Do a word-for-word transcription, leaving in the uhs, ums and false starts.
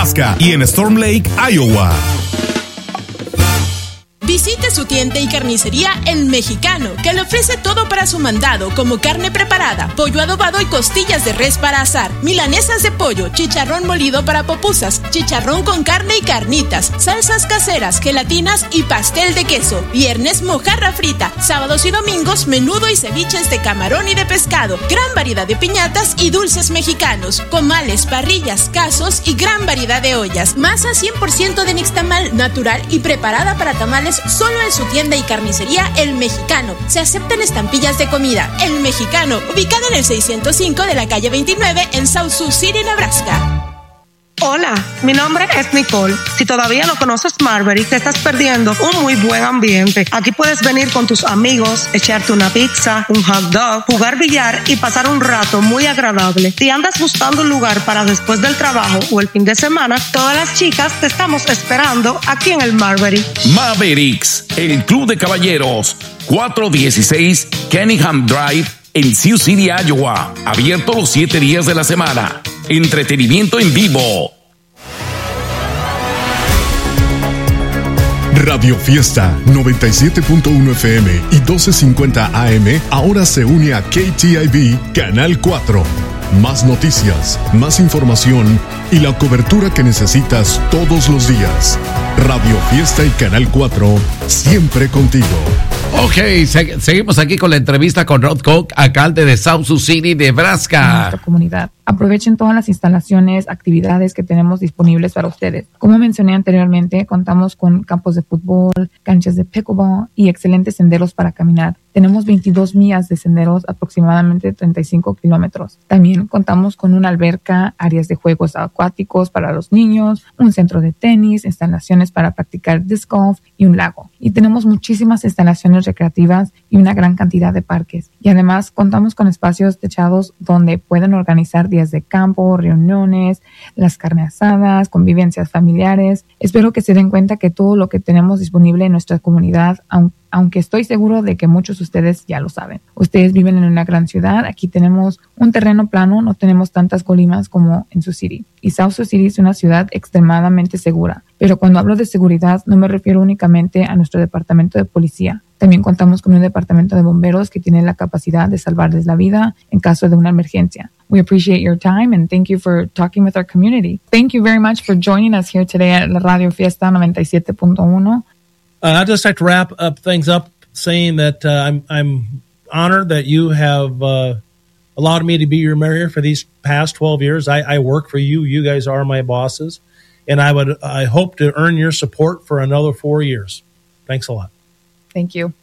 Nebraska y en Storm Lake, Iowa. Visite su tienda y carnicería El Mexicano, que le ofrece todo para su mandado, como carne preparada, pollo adobado y costillas de res para asar, milanesas de pollo, chicharrón molido para pupusas, chicharrón con carne y carnitas, salsas caseras, gelatinas y pastel de queso. Viernes, mojarra frita. Sábados y domingos, menudo y ceviches de camarón y de pescado. Gran variedad de piñatas y dulces mexicanos, comales, parrillas, casos y gran variedad de ollas. Masa cien por ciento de nixtamal, natural y preparada para tamales, solo en su tienda y carnicería El Mexicano. Se aceptan estampillas de comida. El Mexicano, ubicado en el seiscientos cinco de la calle veintinueve en South Sioux City, Nebraska. Hola, mi nombre es Nicole. Si todavía no conoces Marbury, te estás perdiendo un muy buen ambiente. Aquí puedes venir con tus amigos, echarte una pizza, un hot dog, jugar billar y pasar un rato muy agradable. Si andas buscando un lugar para después del trabajo o el fin de semana, todas las chicas te estamos esperando aquí en el Marbury. Mavericks, el club de caballeros, cuatrocientos dieciséis Kenningham Drive en Sioux City, Iowa. Abierto los siete días de la semana. Entretenimiento en vivo. Radio Fiesta noventa y siete punto uno F M y doce cincuenta A M ahora se une a K T I V Canal cuatro. Más noticias, más información y la cobertura que necesitas todos los días. Radio Fiesta y Canal cuatro, siempre contigo. Ok, se- seguimos aquí con la entrevista con Rod Koch, alcalde de South Sioux City, Nebraska. Nuestra comunidad. Aprovechen todas las instalaciones, actividades que tenemos disponibles para ustedes. Como mencioné anteriormente, contamos con campos de fútbol, canchas de pickleball y excelentes senderos para caminar. Tenemos veintidós millas de senderos, aproximadamente treinta y cinco kilómetros. También contamos con una alberca, áreas de juegos acuáticos para los niños, un centro de tenis, instalaciones para practicar disc golf y un lago. Y tenemos muchísimas instalaciones recreativas y una gran cantidad de parques. Y además contamos con espacios techados donde pueden organizar días de campo, reuniones, las carnes asadas, convivencias familiares. Espero que se den cuenta que todo lo que tenemos disponible en nuestra comunidad, aun- aunque estoy seguro de que muchos de ustedes ya lo saben. Ustedes viven en una gran ciudad, aquí tenemos un terreno plano, no tenemos tantas colinas como en Sioux City. Y South Sioux City es una ciudad extremadamente segura. Pero cuando hablo de seguridad, no me refiero únicamente a nuestro departamento de policía. También contamos con un departamento de bomberos que tiene la capacidad de salvarles la vida en caso de una emergencia. We appreciate your time and thank you for talking with our community. Thank you very much for joining us here today at la Radio Fiesta noventa y siete punto uno. Uh, I'd just like to wrap up things up saying that uh, I'm I'm honored that you have uh, allowed me to be your mayor for these past twelve years. I, I work for you. You guys are my bosses, and I would I hope to earn your support for another four years. Thanks a lot. Thank you.